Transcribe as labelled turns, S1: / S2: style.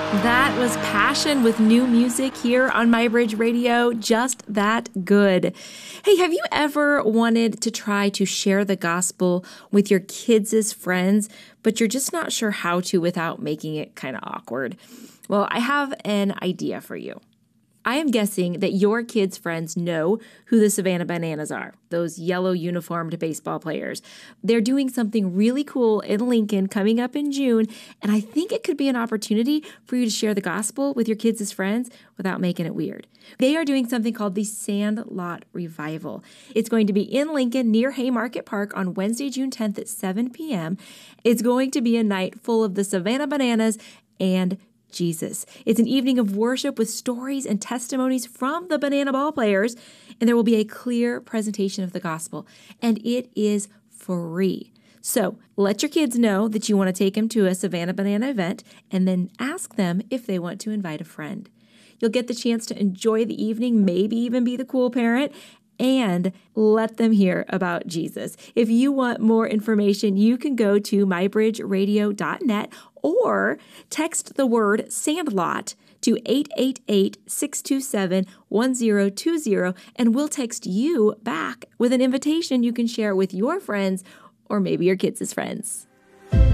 S1: That was Passion with new music here on MyBridge Radio. Just that good. Hey, have you ever wanted to try to share the gospel with your kids' friends, but you're just not sure how to without making it kind of awkward? Well, I have an idea for you. I am guessing that your kids' friends know who the Savannah Bananas are, those yellow uniformed baseball players. They're doing something really cool in Lincoln coming up in June, and I think it could be an opportunity for you to share the gospel with your kids' friends without making it weird. They are doing something called the Sandlot Revival. It's going to be in Lincoln near Haymarket Park on Wednesday, June 10th at 7 p.m. It's going to be a night full of the Savannah Bananas and Jesus. It's an evening of worship with stories and testimonies from the banana ball players, and there will be a clear presentation of the gospel, and it is free. So let your kids know that you want to take them to a Savannah Banana event, and then ask them if they want to invite a friend. You'll get the chance to enjoy the evening, maybe even be the cool parent, and let them hear about Jesus. If you want more information, you can go to mybridgeradio.net or text the word Sandlot to 888-627-1020, and we'll text you back with an invitation you can share with your friends or maybe your kids' friends.